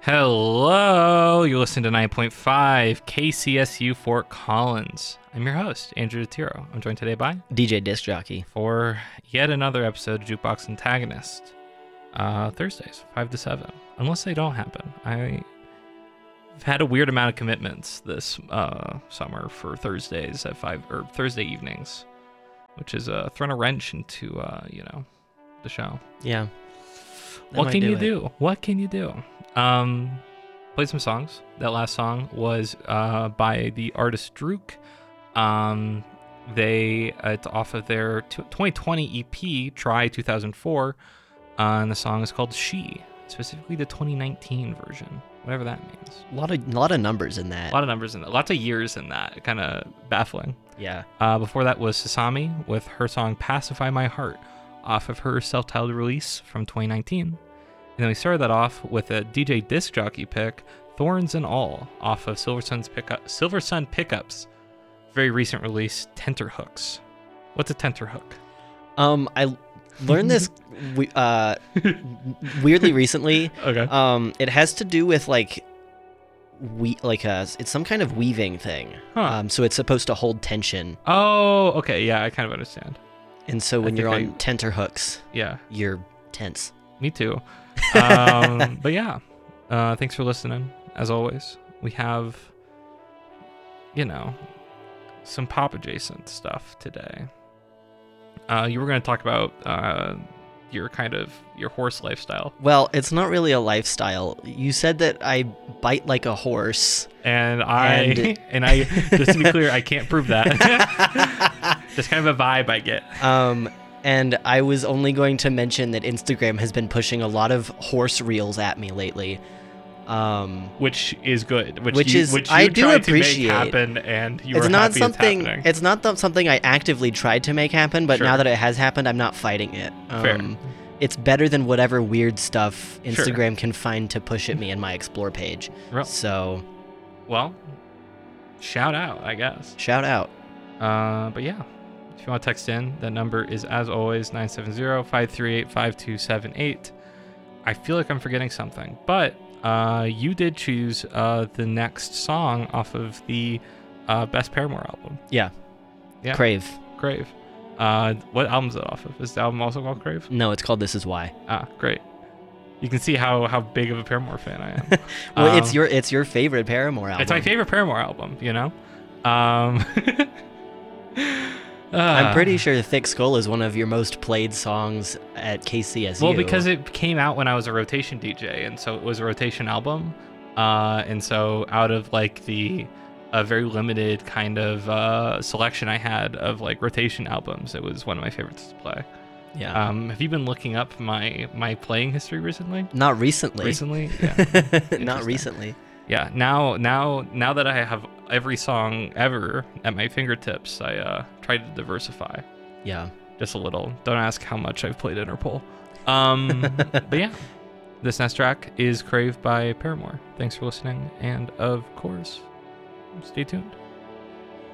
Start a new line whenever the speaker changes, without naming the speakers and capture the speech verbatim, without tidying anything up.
Hello, you're listening to nine point five K C S U Fort Collins. I'm your host, Andrew DeTiro. I'm joined today by
D J Disc Jockey
for yet another episode of Jukebox Antagonist. Uh, Thursdays, five to seven, unless they don't happen. I've had a weird amount of commitments this uh, summer for Thursdays at five or Thursday evenings, which has uh, thrown a wrench into uh, you know the show.
Yeah.
What can
do
you
it.
do? What can you do? Um, played some songs. That last song was uh, by the artist Drook. Um, they uh, it's off of their t- twenty twenty E P, Try two thousand four, uh, and the song is called She, specifically the twenty nineteen version, whatever that means.
A lot of a lot of numbers in that.
A lot of numbers in that, lots of years in that, kind of baffling.
Yeah.
Uh, before that was Sasami with her song Pacify My Heart, off of her self-titled release from twenty nineteen. And then we started that off with a D J Disc Jockey pick, Thorns and All, off of Silver Sun's pickup, Silver Sun Pickups' very recent release, Tenterhooks. What's a tenterhook?
Um, I learned this we- uh, weirdly recently.
Okay.
Um, it has to do with like we like a it's some kind of weaving thing.
Huh.
Um, so it's supposed to hold tension,
Oh, okay. Yeah, I kind of understand.
and so
I
when you're
think
on tenterhooks,
Yeah,
you're tense.
me too. um, but yeah, uh, thanks for listening. As always, we have, you know, some pop adjacent stuff today. Uh, you were going to talk about uh, your kind of your horse lifestyle,
Well, it's not really a lifestyle. You said that I bite like a horse.
and I and,
And-
I just to be clear, I can't prove that. Just kind of a vibe I get.
Um, and I was only going to mention that Instagram has been pushing a lot of horse reels at me lately. Um,
Which is good. Which,
Which
you,
is-
which
I
you
do
tried
appreciate.
to make happen, and you
it's
were
not
happy
something.
it's happening.
It's not th- something I actively tried to make happen, but
Sure.
now that it has happened, I'm not fighting it. Um,
Fair.
It's better than whatever weird stuff
Sure.
Instagram can find to push at me in my explore page.
Real-
So
Well, shout out, I guess.
shout out.
Uh, but yeah, if you want to text in, that number is, as always, nine seven zero, five three eight, five two seven eight. I feel like I'm forgetting something, but uh, you did choose uh, the next song off of the uh, Best Paramore album,
Yeah.
Yeah.
Crave.
Crave. Uh, what album is it off of? Is the album also called Crave?
No, it's called This Is Why.
Ah, great. You can see how, how big of a Paramore fan I am.
Well, it's
Um,
your it's your favorite Paramore album.
It's my favorite Paramore album, you know? Um,
I'm
uh,
pretty sure Thick Skull is one of your most played songs at K C S U.
Well, because it came out when I was a rotation D J, and so it was a rotation album. Uh, and so out of like the a very limited kind of uh, selection I had of like rotation albums, it was one of my favorites to play.
Yeah.
Um, have you been looking up my my playing history recently?
Not recently.
Recently, yeah.
Not
Interesting.
recently.
Yeah, now now now that I have every song ever at my fingertips, I uh, try to diversify
Yeah.
just a little. Don't ask how much I've played Interpol. Um, but yeah, this next track is Crave by Paramore. Thanks for listening, and of course, stay tuned.